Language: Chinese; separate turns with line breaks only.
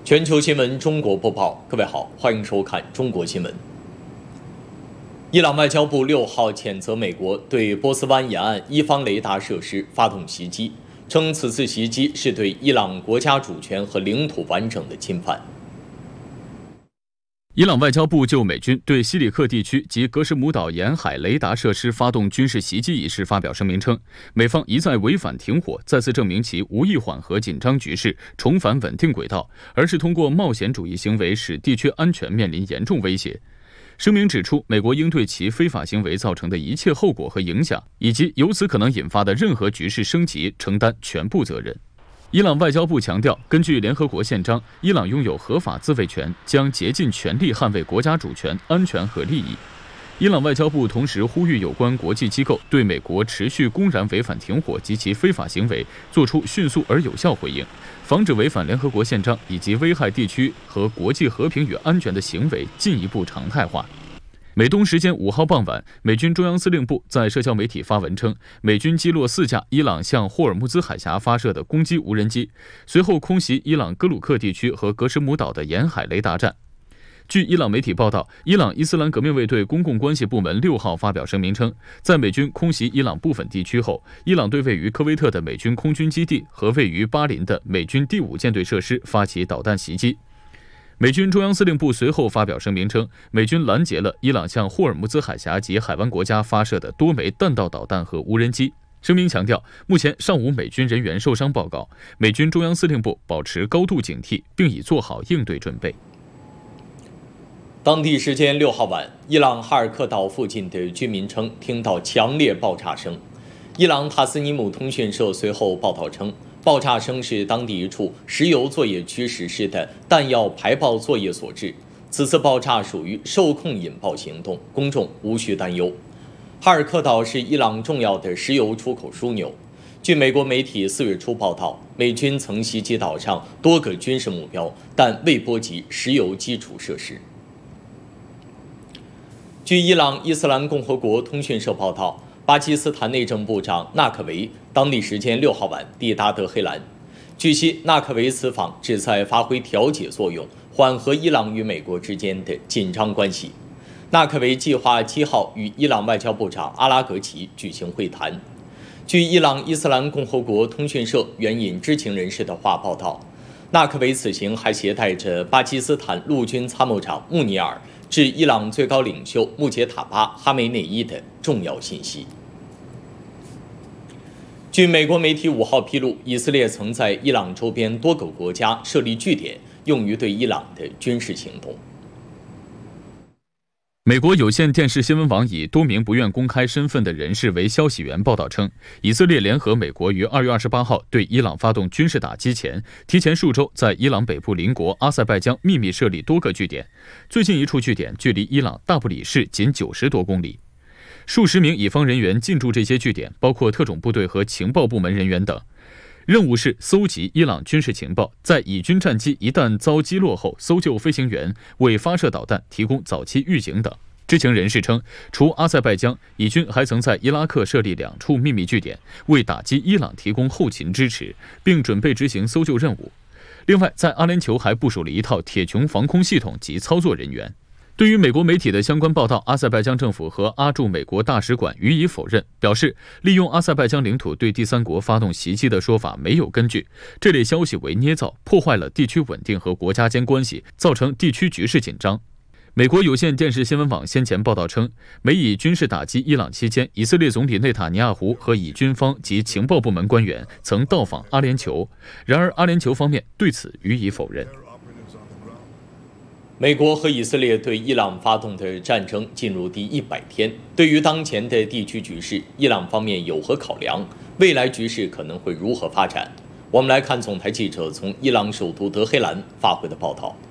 全球新闻中国播报，各位好，欢迎收看中国新闻。伊朗外交部6号谴责美国对波斯湾沿岸伊方雷达设施发动袭击，称此次袭击是对伊朗国家主权和领土完整的侵犯。
伊朗外交部就美军对西里克地区及格什姆岛沿海雷达设施发动军事袭击一事发表声明称，美方一再违反停火，再次证明其无意缓和紧张局势，重返稳定轨道，而是通过冒险主义行为使地区安全面临严重威胁。声明指出，美国应对其非法行为造成的一切后果和影响，以及由此可能引发的任何局势升级承担全部责任。伊朗外交部强调，根据联合国宪章，伊朗拥有合法自卫权，将竭尽全力捍卫国家主权、安全和利益。伊朗外交部同时呼吁有关国际机构对美国持续公然违反停火及其非法行为作出迅速而有效回应，防止违反联合国宪章以及危害地区和国际和平与安全的行为进一步常态化。美东时间5号傍晚，美军中央司令部在社交媒体发文称，美军击落4架伊朗向霍尔木兹海峡发射的攻击无人机，随后空袭伊朗哥鲁克地区和格什姆岛的沿海雷达站。据伊朗媒体报道，伊朗伊斯兰革命卫队公共关系部门6号发表声明称，在美军空袭伊朗部分地区后，伊朗对位于科威特的美军空军基地和位于巴林的美军第5舰队设施发起导弹袭击。美军中央司令部随后发表声明称，美军拦截了伊朗向霍尔木兹海峡及海湾国家发射的多枚弹道导弹和无人机。声明强调，目前尚无美军人员受伤报告，美军中央司令部保持高度警惕，并已做好应对准备。
当地时间6号晚，伊朗哈尔克岛附近的居民称听到强烈爆炸声。伊朗塔斯尼姆通讯社随后报道称，爆炸声是当地一处石油作业区实施的弹药排爆作业所致。此次爆炸属于受控引爆行动，公众无需担忧。哈尔克岛是伊朗重要的石油出口枢纽。据美国媒体4月初报道，美军曾袭击岛上多个军事目标，但未波及石油基础设施。据伊朗伊斯兰共和国通讯社报道，巴基斯坦内政部长纳克维当地时间6号晚抵达德黑兰。据悉，纳克维此访旨在发挥调解作用，缓和伊朗与美国之间的紧张关系。纳克维计划7号与伊朗外交部长阿拉格齐举行会谈。据伊朗伊斯兰共和国通讯社援引知情人士的话报道，纳克维此行还携带着巴基斯坦陆军参谋长穆尼尔致伊朗最高领袖穆杰塔巴·哈梅内伊的重要信息。据美国媒体5号披露，以色列曾在伊朗周边多个国家设立据点，用于对伊朗的军事行动。
美国有线电视新闻网以多名不愿公开身份的人士为消息源报道称，以色列联合美国于2月28号对伊朗发动军事打击前，提前数周在伊朗北部邻国阿塞拜疆秘密设立多个据点，最近一处据点距离伊朗大布里市仅90多公里。数十名以方人员进驻这些据点，包括特种部队和情报部门人员等。任务是搜集伊朗军事情报，在以军战机一旦遭击落后，搜救飞行员，为发射导弹提供早期预警等。知情人士称，除阿塞拜疆，以军还曾在伊拉克设立2处秘密据点，为打击伊朗提供后勤支持，并准备执行搜救任务。另外，在阿联酋还部署了一套铁穹防空系统及操作人员。对于美国媒体的相关报道，阿塞拜疆政府和阿驻美国大使馆予以否认，表示利用阿塞拜疆领土对第三国发动袭击的说法没有根据，这类消息为捏造，破坏了地区稳定和国家间关系，造成地区局势紧张。美国有线电视新闻网先前报道称，美以军事打击伊朗期间，以色列总理内塔尼亚胡和以军方及情报部门官员曾到访阿联酋，然而阿联酋方面对此予以否认。
美国和以色列对伊朗发动的战争进入第100天，对于当前的地区局势，伊朗方面有何考量？未来局势可能会如何发展？我们来看总台记者从伊朗首都德黑兰发回的报道。